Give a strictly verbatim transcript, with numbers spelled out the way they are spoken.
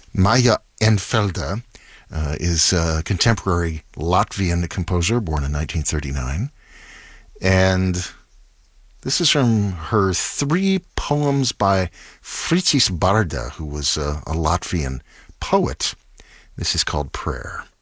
Maja Enfelde uh, is a contemporary Latvian composer born in nineteen thirty-nine. And this is from her three poems by Fricis Barda, who was a, a Latvian poet. This is called Prayer.